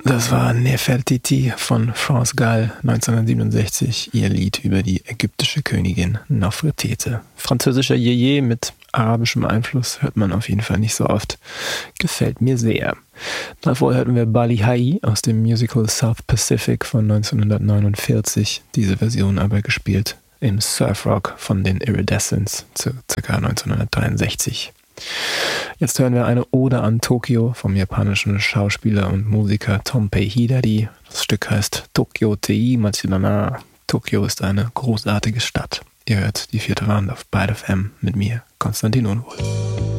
Das war Nefertiti von France Gall 1967, ihr Lied über die ägyptische Königin Nofretete. Französischer Yeye mit arabischem Einfluss hört man auf jeden Fall nicht so oft. Gefällt mir sehr. Davor hörten wir Bali Ha'i aus dem Musical South Pacific von 1949, diese Version aber gespielt im Surfrock von den Iridescents, ca. 1963. Jetzt hören wir eine Ode an Tokio vom japanischen Schauspieler und Musiker Tompei Hidari. Das Stück heißt Tokyo Tei Machidana. Tokio ist eine großartige Stadt. Ihr hört die 4. Wand auf Byte FM mit mir, Konstantin Unwohl.